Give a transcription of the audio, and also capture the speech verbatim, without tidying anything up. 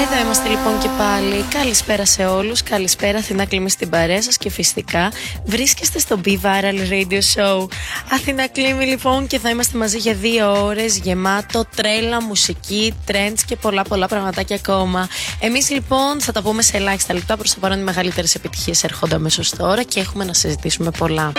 Εδώ είμαστε λοιπόν και πάλι. Καλησπέρα σε όλους. Καλησπέρα, Αθηνά Κλίμη στην παρέα σας. Και φυσικά βρίσκεστε στο Be Viral Radio Show. Αθηνά Κλίμη λοιπόν, και θα είμαστε μαζί για δύο ώρες γεμάτο τρέλα, μουσική, trends και πολλά πολλά πραγματάκια ακόμα. Εμείς λοιπόν θα τα πούμε σε ελάχιστα λεπτά. Προς το παρόν οι μεγαλύτερες επιτυχίες έρχονται αμέσως τώρα και έχουμε να συζητήσουμε πολλά.